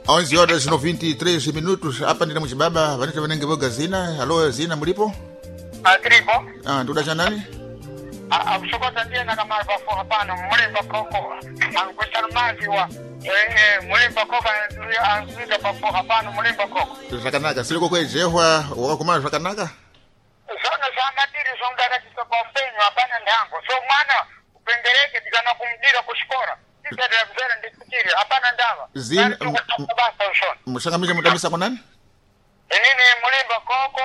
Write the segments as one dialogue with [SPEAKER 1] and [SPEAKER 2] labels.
[SPEAKER 1] 11 horas e 93 minutos. Hapa ndina mchibaba vanita vanenge voga zina. Halo zina mlipo?
[SPEAKER 2] Tripo.
[SPEAKER 1] Nduda cha nani?
[SPEAKER 2] Akushokota ndiye na kama bafo hapana mulemba koko. Angusana mazi wa mulemba koko anzuka bafo hapana mulemba koko.
[SPEAKER 1] Zakanaka siliko kwa jehwa wakuma zakanaka?
[SPEAKER 2] Zona zangatiri zongara kitopompenyo hapana ndango. So mwana upengereke dikana kumdira kushikora. Sisi ndio ndikutiri hapana ndawa.
[SPEAKER 1] Zin mshangamisha mutamisa kwa nani?
[SPEAKER 2] Nini mulemba koko?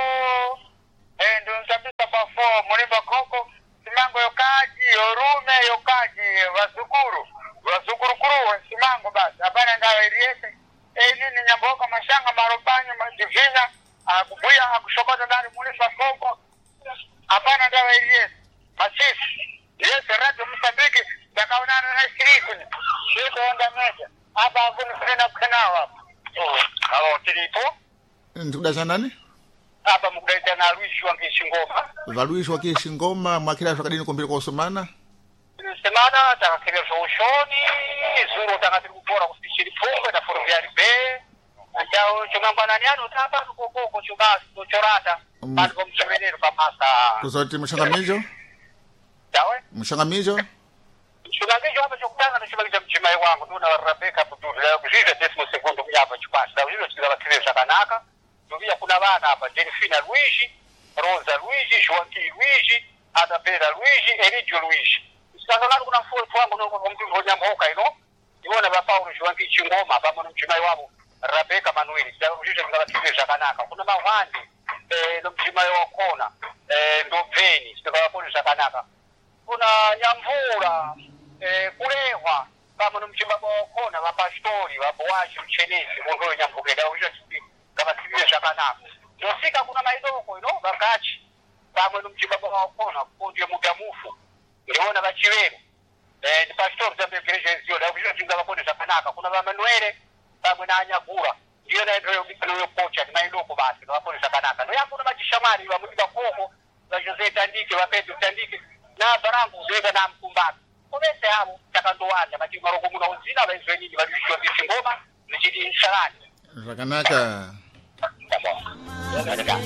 [SPEAKER 2] Ndio mtabisa bafo mulemba koko. Simango yokaji, yorume yokaji, wasukuru kuru, simango basi. Hapana ndawa iriese. Nini nyamboka mashanga marobanyo majivina. Kubuya akushokota dari mulemba koko. Hapana ndawa iriese. Masisi. Yese radio Msambiki. Takaonana na shiriku. Shiriku onda meja. Hapa hakuna frena kukenawa hapa. Halo Tripo.
[SPEAKER 1] Nduda cha nani?
[SPEAKER 2] Hapa mkudaita na Luishi wa Kishingoma.
[SPEAKER 1] Valuishi wa Kishingoma mwakila shakadini kumbili kwa usumana?
[SPEAKER 2] Semana takakile ushoni, zuru takatiru kupora kusishiri pumbe na foruviari be. Chao chumamba nani ano tapa kukoko chubasi kuchorata. Bado kumchemenero pamasa.
[SPEAKER 1] Kusoti mshangamijo?
[SPEAKER 2] Dawe?
[SPEAKER 1] Mshangamijo?
[SPEAKER 2] Mshangamijo hapa chukutanga na shibagisha mchimai wangu. Tuna Rebecca kutuvilea kuziza desmo segundo mnyapa chupasi. Dawe hilo chikila wakile shakanaka. Tuvia kuna wana hapa Delfina Luigi, Rosa Luigi, Joaquim Luigi, Adapera Luigi, Eligio Luigi. Sikazalani kuna mfuwe wangu nuko kwa mtu hoja mhoka ino. Iwana ba Paulo Joaquim Chingoma, ba mchimai wabo Rebecca Manuel. Dawe kujisha kila wakile shakanaka. Kuna mawandi, ndo mchimai wakona, ndo veni, sikazala kone shakanaka. Kuna nyamvura, kulewa, ba mchimai wakona, ba pastori, ba boashi, mchenezi, mwongwe nyamvuke. Dawe kujisha kama kivile shakanaka. Nosika kuna maidoko ino bakachi. Pamwe mchibaba wakona kundi muda mufu. Ndiona bachiwero. Ni pastor za igreja zio da kujua jinga bakone shakanaka. Kuna ba Manuele pamwe na Anyagura. Ndio na ndio yo kocha ni maidoko basi na bakone shakanaka. Ndio yakuna majishamari wa muda koko za Jose Tandike wa Pedro Tandike na Barangu zega na Mkumbaka. Komese hapo takandoana majima rogo muna uzina baizwe nyinyi badishwa Kishingoma nchini Sharani.
[SPEAKER 1] Zakanaka.